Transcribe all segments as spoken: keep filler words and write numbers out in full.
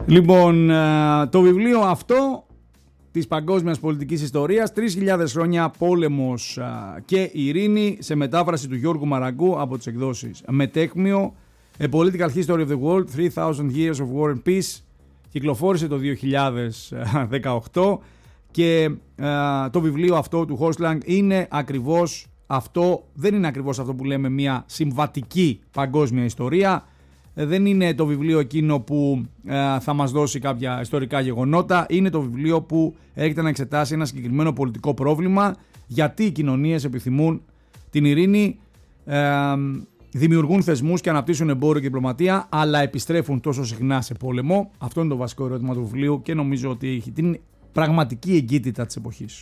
Λοιπόν, το βιβλίο αυτό της παγκόσμιας πολιτικής ιστορίας, τρεις χιλιάδες χρόνια πόλεμος και ειρήνη, σε μετάφραση του Γιώργου Μαραγκού από τις εκδόσεις Μετέχμιο, A Political History of the World, three thousand Years of War and Peace, κυκλοφόρησε το δύο χιλιάδες δεκαοκτώ και α, το βιβλίο αυτό του Hochschlag είναι ακριβώς αυτό, δεν είναι ακριβώς αυτό που λέμε μια συμβατική παγκόσμια ιστορία, δεν είναι το βιβλίο εκείνο που α, θα μας δώσει κάποια ιστορικά γεγονότα, είναι το βιβλίο που έρχεται να εξετάσει ένα συγκεκριμένο πολιτικό πρόβλημα, γιατί οι κοινωνίες επιθυμούν την ειρήνη, α, δημιουργούν θεσμούς και αναπτύσσουν εμπόριο και διπλωματία, αλλά επιστρέφουν τόσο συχνά σε πόλεμο. Αυτό είναι το βασικό ερώτημα του βιβλίου και νομίζω ότι έχει την πραγματική εγκύτητα της εποχής.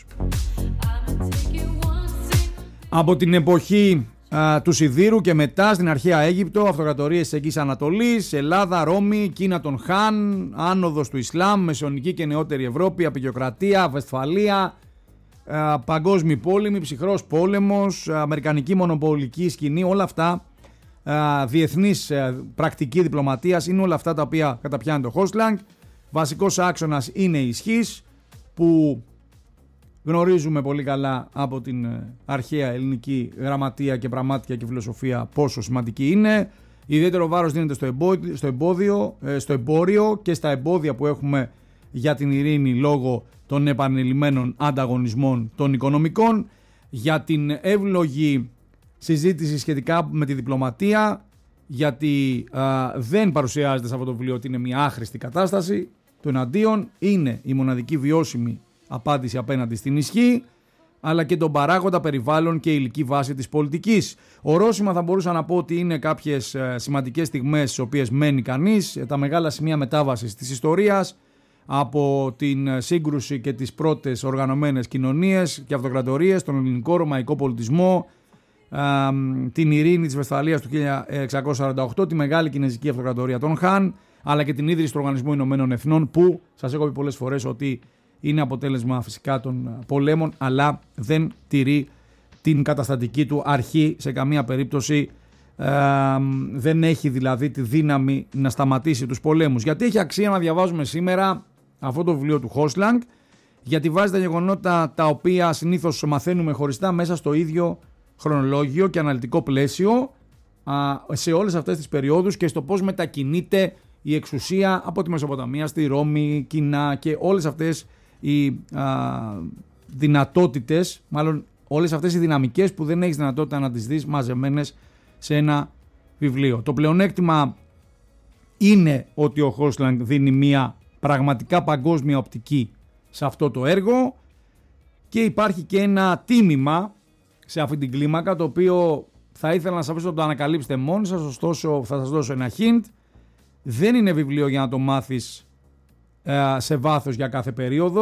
Από την εποχή α, του Σιδήρου και μετά στην αρχαία Αίγυπτο, αυτοκρατορίες της Εγγύης Ανατολής, Ελλάδα, Ρώμη, Κίνα των Χάν, άνοδος του Ισλάμ, μεσαιωνική και νεότερη Ευρώπη, απεικιοκρατία, Βεσφαλία, α, παγκόσμιοι πόλεμοι, ψυχρός πόλεμος, αμερικανική μονοπολική σκηνή, όλα αυτά, α, διεθνής α, πρακτική διπλωματίας, είναι όλα αυτά τα οποία καταπιάνει το Hochschlag. Βασικός άξονας είναι η ισχύς, που γνωρίζουμε πολύ καλά από την αρχαία ελληνική γραμματεία και πραμάτια και φιλοσοφία πόσο σημαντική είναι. Ιδιαίτερο βάρος δίνεται στο εμπόδιο, στο, εμπόδιο, στο εμπόριο και στα εμπόδια που έχουμε για την ειρήνη λόγω των επανειλημμένων ανταγωνισμών των οικονομικών, για την εύλογη συζήτηση σχετικά με τη διπλωματία, γιατί α, δεν παρουσιάζεται σε αυτό το βιβλίο ότι είναι μια άχρηστη κατάσταση. Το εναντίον είναι η μοναδική βιώσιμη απάντηση απέναντι στην ισχύ, αλλά και τον παράγοντα περιβάλλον και υλική βάση της πολιτικής. Ορόσημα θα μπορούσα να πω ότι είναι κάποιες ε, σημαντικές στιγμές στις οποίες μένει κανείς, τα μεγάλα σημεία μετάβασης της ιστορίας, από την σύγκρουση και τις πρώτες οργανωμένες κοινωνίες και αυτοκρατορίες, τον ελληνικό ρωμαϊκό πολιτισμό, ε, την ειρήνη της Βεσφαλίας του χίλια εξακόσια σαράντα οκτώ, τη μεγάλη κινέζικη αυτοκρατορία των Χάν, αλλά και την ίδρυση του Οργανισμού Ηνωμένων Εθνών, που σας έχω πει πολλές φορές ότι είναι αποτέλεσμα φυσικά των πολέμων, αλλά δεν τηρεί την καταστατική του αρχή σε καμία περίπτωση, ε, δεν έχει δηλαδή τη δύναμη να σταματήσει τους πολέμους. Γιατί έχει αξία να διαβάζουμε σήμερα αυτό το βιβλίο του Hochschlag? Γιατί βάζει τα γεγονότα τα οποία συνήθως μαθαίνουμε χωριστά μέσα στο ίδιο χρονολόγιο και αναλυτικό πλαίσιο σε όλες αυτές τις περιόδους και στο πώς μετακινείται η εξουσία από τη Μεσοποταμία στη Ρώμη, Κίνα και όλες αυτές οι α, δυνατότητες, μάλλον όλες αυτές οι δυναμικές που δεν έχεις δυνατότητα να τις δεις μαζεμένες σε ένα βιβλίο. Το πλεονέκτημα είναι ότι ο Hochschlag δίνει μια πραγματικά παγκόσμια οπτική σε αυτό το έργο και υπάρχει και ένα τίμημα σε αυτή την κλίμακα, το οποίο θα ήθελα να σας αφήσω να το ανακαλύψετε μόνοι σας, ωστόσο θα σας δώσω ένα hint. Δεν είναι βιβλίο για να το μάθεις ε, σε βάθος για κάθε περίοδο.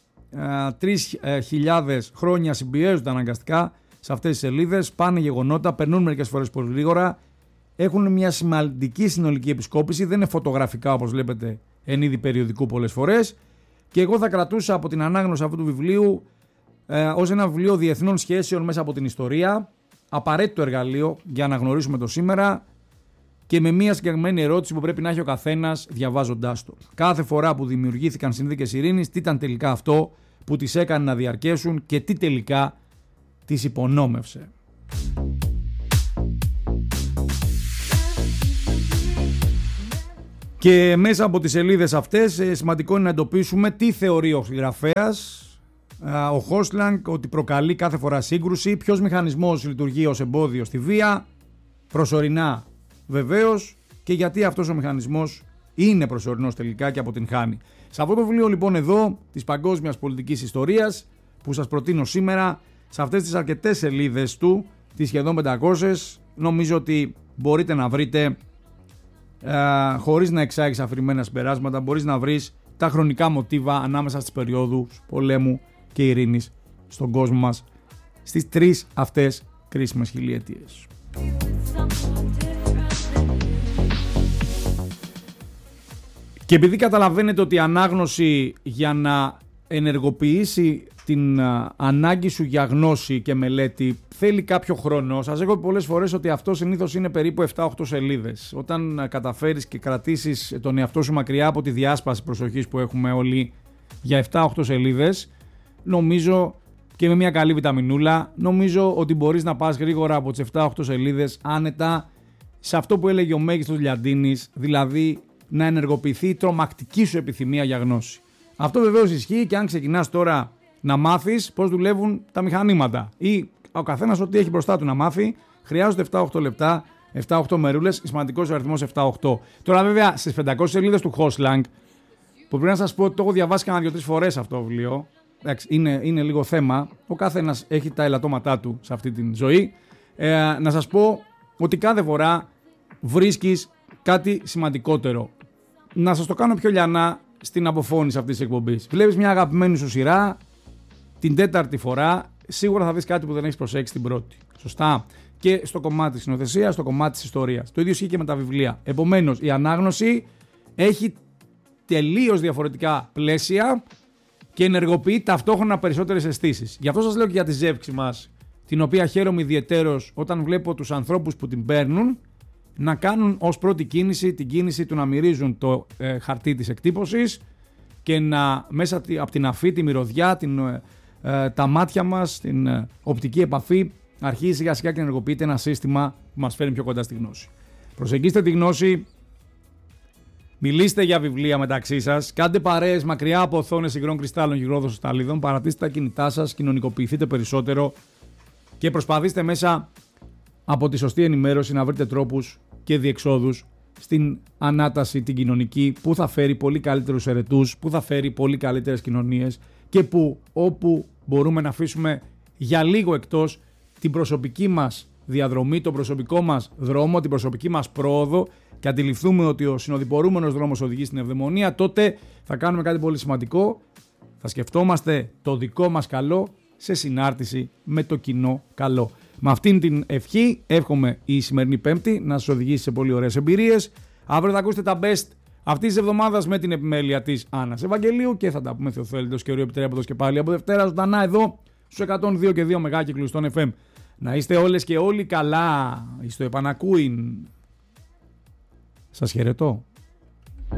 Ε, Τρεις ε, χιλιάδες χρόνια συμπιέζονται αναγκαστικά σε αυτές τις σελίδες, πάνε γεγονότα, περνούν μερικές φορές πολύ γρήγορα, έχουν μια σημαντική συνολική επισκόπηση, δεν είναι φωτογραφικά όπως βλέπετε εν είδη περιοδικού πολλές φορές, και εγώ θα κρατούσα από την ανάγνωση αυτού του βιβλίου ε, ως ένα βιβλίο διεθνών σχέσεων μέσα από την ιστορία, απαραίτητο εργαλείο για να γνωρίσουμε το σήμερα, και με μια συγκεκριμένη ερώτηση που πρέπει να έχει ο καθένας διαβάζοντάς το. Κάθε φορά που δημιουργήθηκαν συνθήκες ειρήνης, τι ήταν τελικά αυτό που τις έκανε να διαρκέσουν και τι τελικά τις υπονόμευσε. Και μέσα από τις σελίδες αυτές σημαντικό είναι να εντοπίσουμε τι θεωρεί ο συγγραφέας, ο Hochschlag, ότι προκαλεί κάθε φορά σύγκρουση, ποιος μηχανισμός λειτουργεί ως εμπόδιο στη βία, προσωρινά βεβαίως, και γιατί αυτός ο μηχανισμός είναι προσωρινός τελικά και αποτυγχάνει. Σε αυτό το βιβλίο λοιπόν εδώ της παγκόσμιας πολιτικής ιστορίας που σας προτείνω σήμερα, σε αυτές τις αρκετές σελίδες του, τις σχεδόν πεντακόσιες, νομίζω ότι μπορείτε να βρείτε ε, χωρίς να εξάγεις αφηρημένα συμπεράσματα, μπορείς να βρεις τα χρονικά μοτίβα ανάμεσα στις περιόδους πολέμου και ειρήνης στον κόσμο μας στις τρεις αυτές κρίσιμες χιλιετίες. Και επειδή καταλαβαίνετε ότι η ανάγνωση για να ενεργοποιήσει την α, ανάγκη σου για γνώση και μελέτη θέλει κάποιο χρόνο. Σας έχω πει πολλές φορές ότι αυτό συνήθως είναι περίπου επτά οχτώ σελίδες. Όταν α, καταφέρεις και κρατήσεις τον εαυτό σου μακριά από τη διάσπαση προσοχής που έχουμε όλοι για επτά οχτώ σελίδες, νομίζω, και με μια καλή βιταμινούλα, νομίζω ότι μπορείς να πας γρήγορα από τις επτά οχτώ σελίδες άνετα σε αυτό που έλεγε ο μέγιστος Λιαντίνης, δηλαδή να ενεργοποιηθεί η τρομακτική σου επιθυμία για γνώση. Αυτό βεβαίως ισχύει και αν ξεκινάς τώρα να μάθεις πώς δουλεύουν τα μηχανήματα ή ο καθένας ό,τι έχει μπροστά του να μάθει, χρειάζονται επτά οχτώ λεπτά, επτά οχτώ μερούλες, σημαντικός ο αριθμός επτά οχτώ. Τώρα βέβαια στις πεντακόσιες σελίδες του Hoslang, που πρέπει να σας πω ότι το έχω διαβάσει κανένα δύο-τρεις φορές αυτό το βιβλίο, είναι, είναι λίγο θέμα, ο καθένας έχει τα ελαττώματά του σε αυτή τη ζωή, ε, να σας πω ότι κάθε φορά βρίσκεις κάτι σημαντικότερο. Να σας το κάνω πιο λιανά στην αποφώνηση αυτής της εκπομπής. Βλέπεις μια αγαπημένη σου σειρά την τέταρτη φορά, σίγουρα θα δεις κάτι που δεν έχεις προσέξει την πρώτη. Σωστά. Και στο κομμάτι της συνοθεσίας, στο κομμάτι της ιστορίας. Το ίδιο ισχύει και με τα βιβλία. Επομένως, η ανάγνωση έχει τελείως διαφορετικά πλαίσια και ενεργοποιεί ταυτόχρονα περισσότερες αισθήσεις. Γι' αυτό σας λέω και για τη ζεύξη μας, την οποία χαίρομαι ιδιαιτέρως όταν βλέπω τους ανθρώπους που την παίρνουν να κάνουν ως πρώτη κίνηση την κίνηση του να μυρίζουν το ε, χαρτί της εκτύπωσης και να μέσα από την αφή, τη μυρωδιά, την, ε, τα μάτια μας, την ε, οπτική επαφή αρχίζει σιγά σιγά και ενεργοποιείται ένα σύστημα που μας φέρνει πιο κοντά στη γνώση. Προσεγγίστε τη γνώση, μιλήστε για βιβλία μεταξύ σας, κάντε παρέες μακριά από οθόνες υγρών κρυστάλλων και υγρόδοσων παρατήστε τα κινητά σας, κοινωνικοποιηθείτε περισσότερο και προσπαθήστε μέσα από τη σωστή ενημέρωση να βρείτε τρόπους και διεξόδους στην ανάταση την κοινωνική που θα φέρει πολύ καλύτερους ερετούς, που θα φέρει πολύ καλύτερες κοινωνίες και που όπου μπορούμε να αφήσουμε για λίγο εκτός την προσωπική μας διαδρομή, τον προσωπικό μας δρόμο, την προσωπική μας πρόοδο και αντιληφθούμε ότι ο συνοδοιπορούμενος δρόμος οδηγεί στην ευδαιμονία, τότε θα κάνουμε κάτι πολύ σημαντικό, θα σκεφτόμαστε το δικό μας καλό σε συνάρτηση με το κοινό καλό. Με αυτήν την ευχή εύχομαι η σημερινή Πέμπτη να σας οδηγήσει σε πολύ ωραίες εμπειρίες. Αύριο θα ακούσετε τα best αυτής της εβδομάδας με την επιμέλεια της Άννας Ευαγγελίου και θα τα πούμε Θεοθέλητος και ωραίο επιτρέποντος και πάλι από Δευτέρα ζωντανά εδώ στους εκατόν δύο και δύο μεγάκυκλους των εφ εμ. Να είστε όλες και όλοι καλά. Στο επανακούειν. Σας χαιρετώ.